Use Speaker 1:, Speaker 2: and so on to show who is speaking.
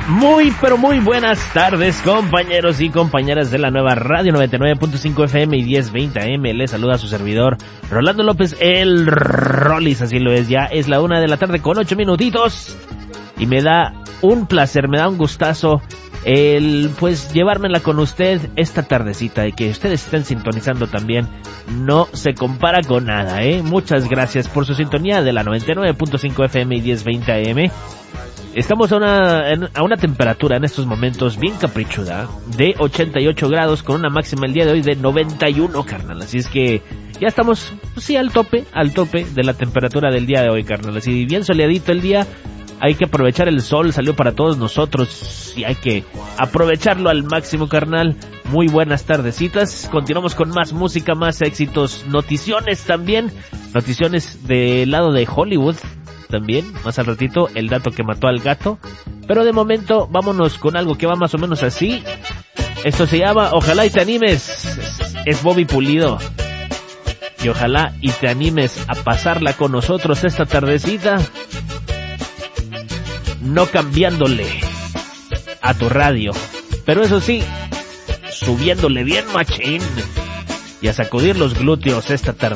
Speaker 1: Muy, pero muy buenas tardes, compañeros y compañeras de la nueva Radio 99.5 FM y 1020 AM. Les saluda a su servidor, Rolando López, el Rolis, así lo es ya. Es la 1 de la tarde con 8 minutitos. Y me da un placer, me da un gustazo pues llevármela con usted esta tardecita y que ustedes estén sintonizando también. No se compara con nada, Muchas gracias por su sintonía de la 99.5 FM y 1020 AM. Estamos a una temperatura en estos momentos bien caprichuda, de 88 grados, con una máxima el día de hoy de 91, carnal. Así es que ya estamos, sí, al tope de la temperatura del día de hoy, carnal. Así bien soleadito el día, hay que aprovechar el sol, salió para todos nosotros y hay que aprovecharlo al máximo, carnal. Muy buenas tardecitas, continuamos con más música, más éxitos, noticiones también, noticiones del lado de Hollywood. También, más al ratito, el dato que mató al gato. Pero de momento, vámonos con algo que va más o menos así. Esto se llama Ojalá y te animes. Es Bobby Pulido. Y ojalá y te animes a pasarla con nosotros esta tardecita. No cambiándole a tu radio, pero eso sí, subiéndole bien machín. Y a sacudir los glúteos esta tarde.